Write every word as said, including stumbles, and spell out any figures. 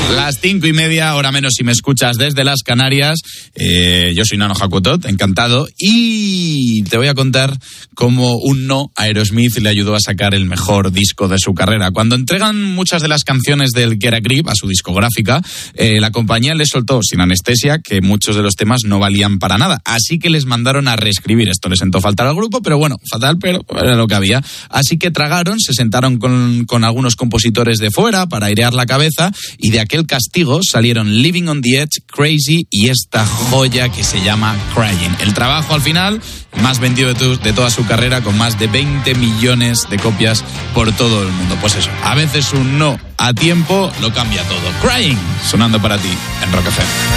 Las cinco y media, hora menos si me escuchas desde las Canarias. Eh, yo soy Nano Hakutot, encantado. Y te voy a contar cómo un no a Aerosmith le ayudó a sacar el mejor disco de su carrera. Cuando entregan muchas de las canciones del Get a Grip a su discográfica, eh, la compañía les soltó sin anestesia que muchos de los temas no valían para nada. Así que les mandaron a reescribir. Esto les sentó fatal al grupo, pero bueno, fatal, pero era lo que había. Así que tragaron, se sentaron con, con algunos compositores de fuera para airear la cabeza y de aquel castigo salieron Living on the Edge, Crazy y esta joya que se llama Crying. El trabajo al final más vendido de, tu, de toda su carrera, con más de veinte millones de copias por todo el mundo. Pues eso, a veces un no a tiempo lo cambia todo. Crying, sonando para ti en Rock F M.